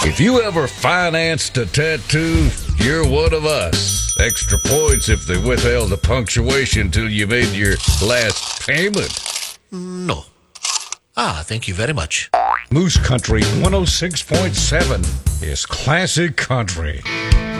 If you ever financed a tattoo, you're one of us. Extra points if they withheld the punctuation till you made your last payment. No. Thank you very much. Moose Country 106.7 is classic country.